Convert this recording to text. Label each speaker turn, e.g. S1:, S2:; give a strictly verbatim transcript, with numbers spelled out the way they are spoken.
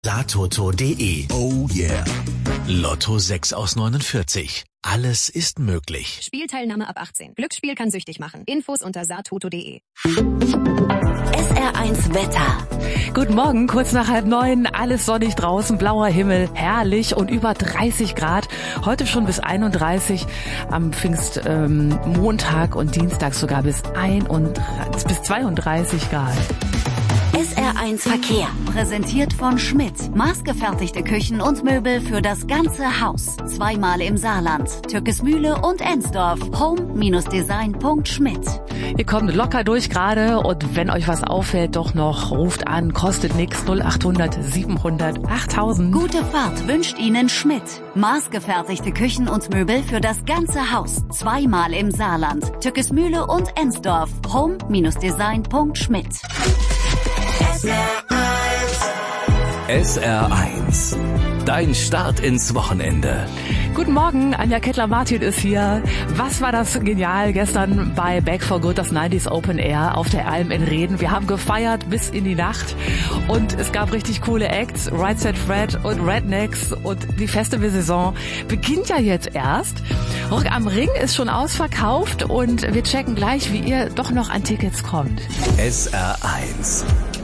S1: Satoto punkt de.
S2: Oh yeah.
S1: Lotto sechs aus neunundvierzig. Alles ist möglich.
S3: Spielteilnahme ab achtzehn. Glücksspiel kann süchtig machen. Infos unter satoto punkt de.
S4: S R eins Wetter.
S5: Guten Morgen, kurz nach halb neun, alles sonnig draußen, blauer Himmel, herrlich und über dreißig Grad. Heute schon bis einunddreißig, am Pfingstmontag ähm, und Dienstag sogar bis, einunddreißig, bis zweiunddreißig Grad.
S4: S R eins Verkehr, präsentiert von Schmidt. Maßgefertigte Küchen und Möbel für das ganze Haus. Zweimal im Saarland, Türkesmühle und Ensdorf. home design punkt schmidt.
S5: Ihr kommt locker durch gerade und wenn euch was auffällt, doch noch, ruft an, kostet nix, null achthundert siebenhundert achttausend.
S4: Gute Fahrt wünscht Ihnen Schmidt. Maßgefertigte Küchen und Möbel für das ganze Haus. Zweimal im Saarland, Türkesmühle und Ensdorf. home design punkt schmidt.
S2: S R eins. Dein Start ins Wochenende.
S5: Guten Morgen, Anja Kettler-Martin ist hier. Was war das genial gestern bei Back for Good, das neunziger Open Air auf der Alm in Reden. Wir haben gefeiert bis in die Nacht und es gab richtig coole Acts, Right Said Fred und Rednecks und die Festivalsaison beginnt ja jetzt erst. Rock am Ring ist schon ausverkauft und wir checken gleich, wie ihr doch noch an Tickets kommt.
S2: S R eins.